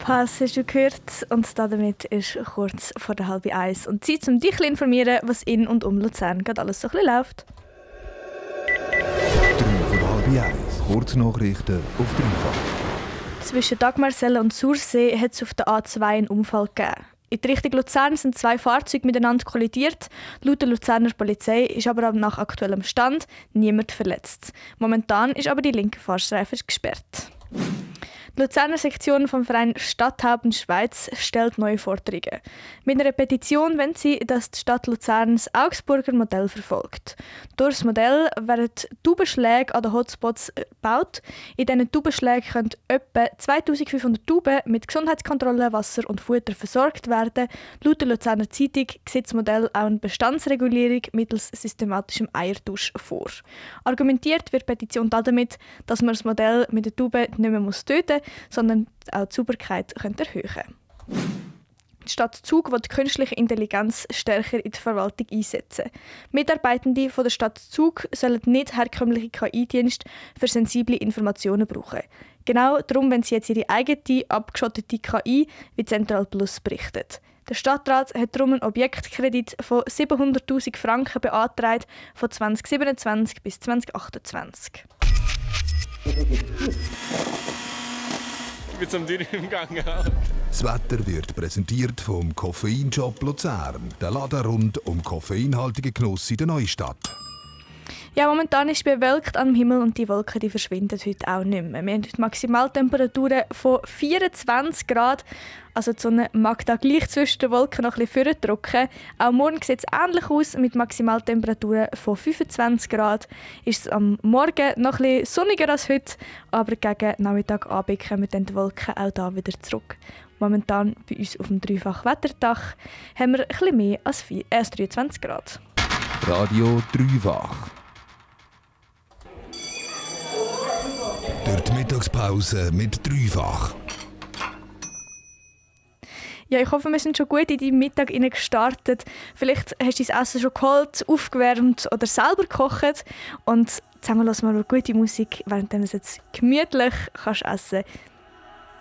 Pass hast du gehört und damit ist kurz vor der 12:30 und Zeit, um dich zu informieren, was in und um Luzern gerade alles so ein bisschen läuft. 12:30, Kurznachrichten auf Dreifach. Zwischen Dagmarsellen und Sursee hat es auf der A2 einen Unfall gegeben. In die Richtung Luzern sind 2 Fahrzeuge miteinander kollidiert. Laut der Luzerner Polizei ist aber nach aktuellem Stand niemand verletzt. Momentan ist aber die linke Fahrstreife gesperrt. Die Luzerner Sektion vom Verein Stadthauben Schweiz stellt neue Forderungen. Mit einer Petition wollen sie, dass die Stadt Luzern das Augsburger Modell verfolgt. Durch das Modell werden Taubenschläge an den Hotspots gebaut. In diesen Taubenschlägen können etwa 2500 Tauben mit Gesundheitskontrolle, Wasser und Futter versorgt werden. Laut der Luzerner Zeitung sieht das Modell auch eine Bestandsregulierung mittels systematischem Eiertausch vor. Argumentiert wird die Petition damit, dass man das Modell mit den Tauben nicht mehr töten muss, sondern auch die Sauberkeit erhöhen können. Die Stadt Zug will die künstliche Intelligenz stärker in der Verwaltung einsetzen. Mitarbeitende von der Stadt Zug sollen nicht herkömmliche KI-Dienste für sensible Informationen brauchen. Genau darum wollen sie jetzt ihre eigene, abgeschottete KI wie Central Plus berichtet. Der Stadtrat hat darum einen Objektkredit von 700'000 Franken beantragt von 2027 bis 2028. Mit so einem Tür im Gang. Das Wetter wird präsentiert vom Koffeinshop Luzern. Der Laden rund um koffeinhaltigen Genuss in der Neustadt. Ja, momentan ist es bewölkt am Himmel und die Wolken die verschwinden heute auch nicht mehr. Wir haben heute Maximaltemperaturen von 24 Grad. Also die Sonne mag da gleich zwischen den Wolken noch ein bisschen vordrücken. Auch morgen sieht es ähnlich aus mit Maximaltemperaturen von 25 Grad. Ist es am Morgen noch ein bisschen sonniger als heute, aber gegen Nachmittag, kommen dann die Wolken auch da wieder zurück. Momentan bei uns auf dem Dreifach-Wetterdach haben wir ein bisschen mehr als 23 Grad. Radio Dreifach. Durch die Mittagspause mit Dreifach. Ja, ich hoffe, wir sind schon gut in deinen Mittag gestartet. Vielleicht hast du dein Essen schon geholt, aufgewärmt oder selber gekocht. Und zusammen hören wir gute Musik, während du es jetzt gemütlich kannst essen kannst.